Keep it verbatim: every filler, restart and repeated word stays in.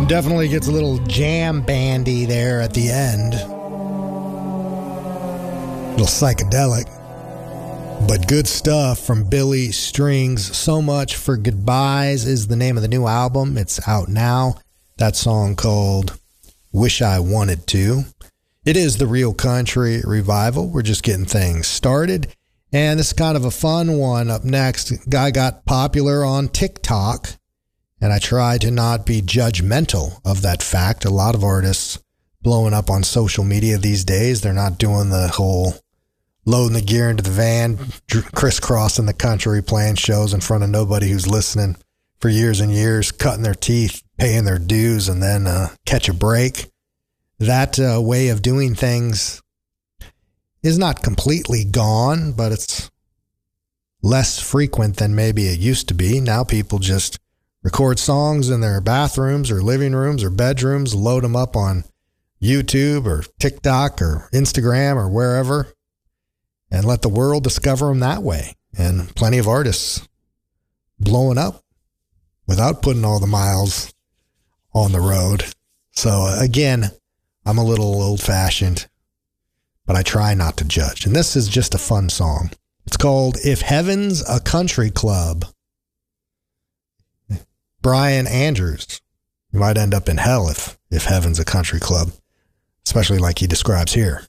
Definitely gets a little jam bandy there at the end. A little psychedelic. But good stuff from Billy Strings. So Much for Goodbyes is the name of the new album. It's out now. That song called Wish I Wanted To. It is the Real Country Revival. We're just getting things started. And this is kind of a fun one up next. Guy got popular on TikTok. And I try to not be judgmental of that fact. A lot of artists blowing up on social media these days, they're not doing the whole loading the gear into the van, crisscrossing the country, playing shows in front of nobody who's listening for years and years, cutting their teeth, paying their dues, and then uh, catch a break. That uh, way of doing things is not completely gone, but it's less frequent than maybe it used to be. Now people just record songs in their bathrooms or living rooms or bedrooms, load them up on YouTube or TikTok or Instagram or wherever, and let the world discover them that way. And plenty of artists blowing up without putting all the miles on the road. So uh, again, I'm a little old-fashioned, but I try not to judge. And this is just a fun song. It's called If Heaven's a Country Club. Brian Andrews. You might end up in hell if, if heaven's a country club, especially like he describes here.